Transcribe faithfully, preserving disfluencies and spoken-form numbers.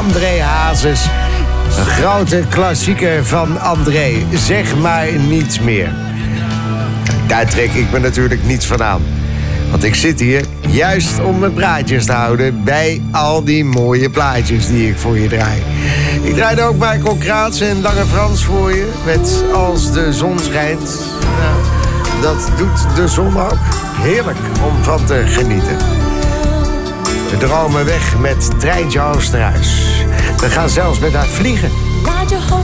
André Hazes. Een grote klassieker van André. Zeg maar niets meer. Daar trek ik me natuurlijk niets van aan. Want ik zit hier juist om mijn praatjes te houden bij al die mooie plaatjes die ik voor je draai. Ik draaide ook Michael Kraats en Lange Frans voor je met Als de zon schijnt. Nou, dat doet de zon ook. Heerlijk om van te genieten. We dromen weg met Treintje Oosterhuis. We gaan zelfs met haar vliegen.